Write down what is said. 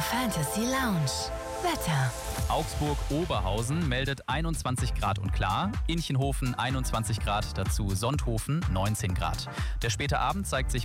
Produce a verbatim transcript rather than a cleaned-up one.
Fantasy Lounge. Wetter. Augsburg-Oberhausen meldet einundzwanzig Grad und klar, Inchenhofen einundzwanzig Grad, dazu Sonthofen neunzehn Grad. Der späte Abend zeigt sich